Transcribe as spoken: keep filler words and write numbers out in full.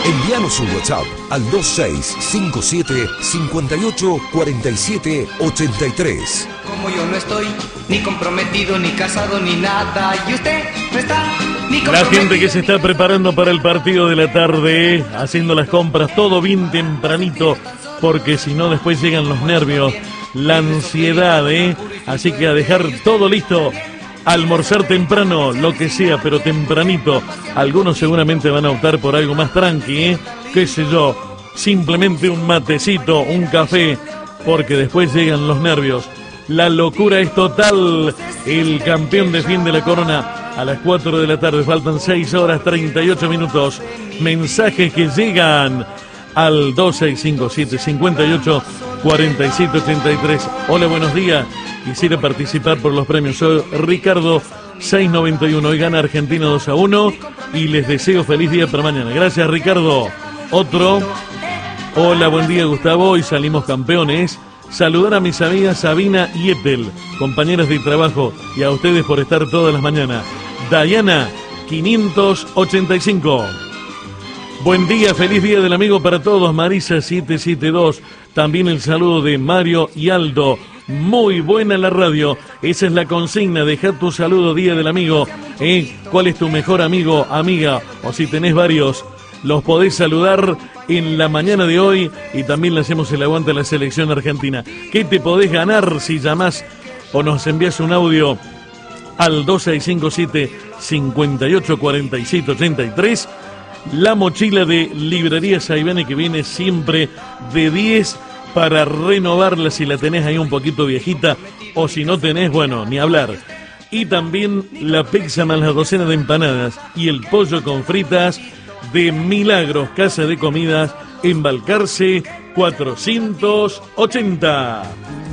Envíanos un WhatsApp al dos seis cinco siete, cinco ocho, cuatro siete, ocho tres. Como yo no estoy ni comprometido, ni casado, ni nada, y usted no está ni comprometido. La gente que se está preparando para el partido de la tarde, haciendo las compras, todo bien tempranito, porque si no después llegan los nervios, la ansiedad, ¿eh? Así que a dejar todo listo, almorzar temprano, lo que sea, pero tempranito. Algunos seguramente van a optar por algo más tranqui, ¿eh? Qué sé yo, simplemente un matecito, un café, porque después llegan los nervios. La locura es total. El campeón defiende la corona a las cuatro de la tarde. Faltan seis horas treinta y ocho minutos. Mensajes que llegan al dos seis cinco siete, cinco ocho, cuatro siete, ocho tres. Hola, buenos días. Quisiera participar por los premios. Soy Ricardo seiscientos noventa y uno. Hoy gana Argentina dos a uno y les deseo feliz día para mañana. Gracias, Ricardo. Otro. Hola, buen día, Gustavo. Hoy salimos campeones. Saludar a mis amigas Sabina y Ethel, compañeras de trabajo, y a ustedes por estar todas las mañanas. Dayana, quinientos ochenta y cinco. Buen día, feliz día del amigo para todos. Marisa, setecientos setenta y dos. También el saludo de Mario y Aldo. Muy buena la radio. Esa es la consigna. Deja tu saludo, día del amigo. ¿Eh? ¿Cuál es tu mejor amigo, amiga? O si tenés varios, los podés saludar en la mañana de hoy y también le hacemos el aguante a la selección argentina. ¿Qué te podés ganar si llamás o nos envías un audio al dos seis cinco siete, cinco ocho, cuatro siete, ocho tres? La mochila de Librería Saibane, que viene siempre de diez para renovarla si la tenés ahí un poquito viejita, o si no tenés, bueno, ni hablar. Y también la pizza más la docena de empanadas y el pollo con fritas de Milagros, Casa de Comidas, en Balcarce cuatrocientos ochenta.